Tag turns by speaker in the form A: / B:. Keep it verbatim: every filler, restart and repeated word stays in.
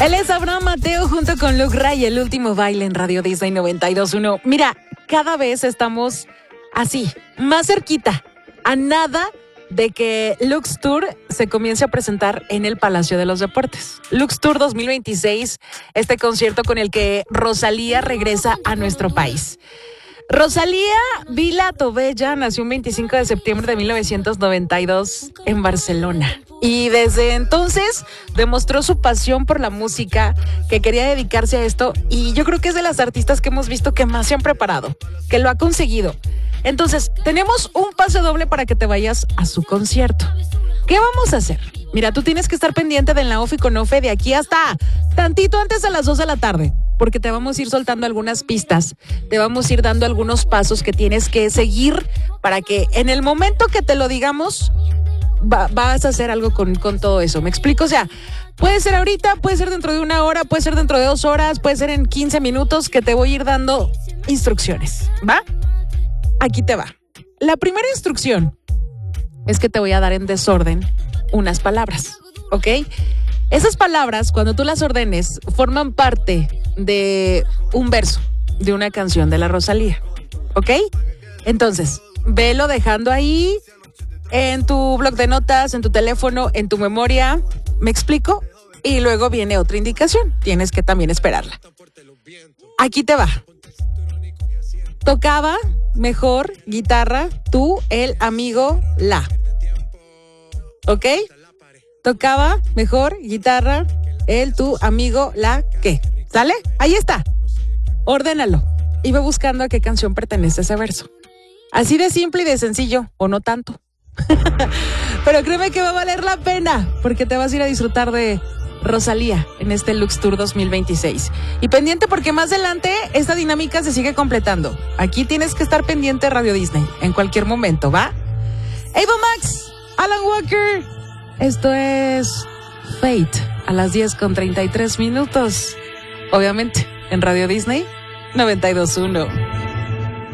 A: Él es Abraham Mateo junto con Luke Ray, el último baile en Radio Disney noventa y dos punto uno. Mira, cada vez estamos así, más cerquita, a nada de que Lux Tour se comience a presentar en el Palacio de los Deportes. Lux Tour dos mil veintiséis, este concierto con el que Rosalía regresa a nuestro país. Rosalía Vila Tobella nació un veinticinco de septiembre de mil novecientos noventa y dos en Barcelona. Y desde entonces demostró su pasión por la música, que quería dedicarse a esto. Y yo creo que es de las artistas que hemos visto que más se han preparado, que lo ha conseguido. Entonces, tenemos un pase doble para que te vayas a su concierto. ¿Qué vamos a hacer? Mira, tú tienes que estar pendiente de la Ofi con Ofe de aquí hasta tantito antes de las dos de la tarde, porque te vamos a ir soltando algunas pistas, te vamos a ir dando algunos pasos que tienes que seguir para que en el momento que te lo digamos, va, vas a hacer algo con, con todo eso. ¿Me explico? O sea, puede ser ahorita, puede ser dentro de una hora, puede ser dentro de dos horas, puede ser en quince minutos que te voy a ir dando instrucciones, ¿va? Aquí te va. La primera instrucción es que te voy a dar en desorden unas palabras, ¿ok? Esas palabras, cuando tú las ordenes, forman parte de un verso de una canción de la Rosalía, ¿ok? Entonces, velo dejando ahí en tu bloc de notas, en tu teléfono, en tu memoria, ¿me explico? Y luego viene otra indicación, tienes que también esperarla. Aquí te va. Tocaba mejor guitarra tú, el amigo, la. ¿Ok? Tocaba mejor guitarra el, tu, amigo, la, ¿qué? ¿Sale? Ahí está. Ordénalo. Y ve buscando a qué canción pertenece ese verso. Así de simple y de sencillo, o no tanto. Pero créeme que va a valer la pena, porque te vas a ir a disfrutar de Rosalía en este Lux Tour dos mil veintiséis. Y pendiente porque más adelante esta dinámica se sigue completando. Aquí tienes que estar pendiente de Radio Disney en cualquier momento, ¿va? Ava Max, Alan Walker. Esto es Fate a las diez con treinta y tres minutos. Obviamente en Radio Disney noventa y dos punto uno.